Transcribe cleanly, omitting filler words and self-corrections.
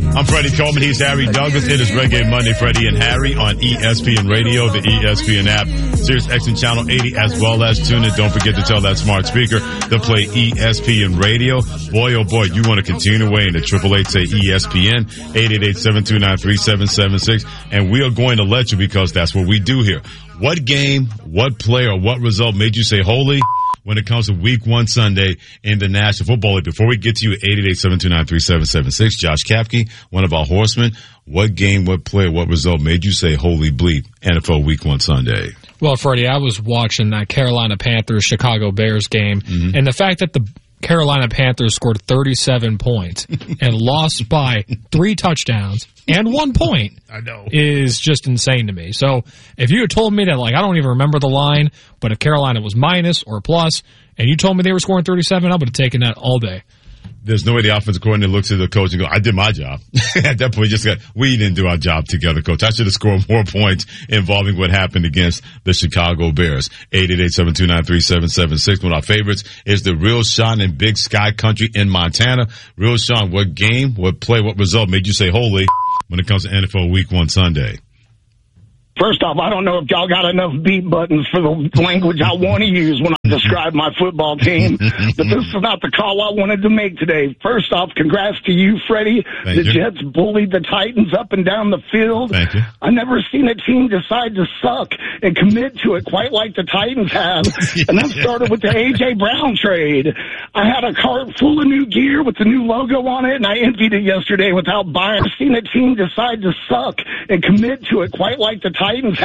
I'm Freddie Coleman. He's Harry Douglas. It is Reggae Monday, Freddie and Harry on ESPN Radio, the ESPN app, Sirius XM Channel 80, as well as tune in. Don't forget to tell that smart speaker to play ESPN Radio. Boy, oh boy, you want to continue away in the 888 say ESPN, 888-729-3776. And we are going to let you, because that's what we do here. What game, what player, what result made you say holy when it comes to Week 1 Sunday in the National Football League? Before we get to you, 888-729-3776, Josh Kapke, one of our horsemen. What game, what player, what result made you say holy bleep NFL Week 1 Sunday? Well, Freddie, I was watching that Carolina Panthers-Chicago Bears game, and the fact that the Carolina Panthers scored 37 points and lost by 3 touchdowns and 1 point is just insane to me. So if you had told me that, like, I don't even remember the line, but if Carolina was minus or plus, and you told me they were scoring 37, I would have taken that all day. There's no way the offensive coordinator looks at the coach and go, I did my job. At that point, we didn't do our job together, coach. I should have scored more points involving what happened against the Chicago Bears. 888-729-3776. One of our favorites is the Real Sean in Big Sky Country in Montana. Real Sean, what game, what play, what result made you say holy when it comes to NFL Week 1 Sunday? First off, I don't know if y'all got enough beat buttons for the language I want to use when I describe my football team, but this is not the call I wanted to make today. First off, congrats to you, Freddie. The Jets bullied the Titans up and down the field. Thank you. I've never seen a team decide to suck and commit to it quite like the Titans have, and that started with the A.J. Brown trade. I had a cart full of new gear with the new logo on it, and I emptied it yesterday without buying. I've seen a team decide to suck and commit to it quite like the Titans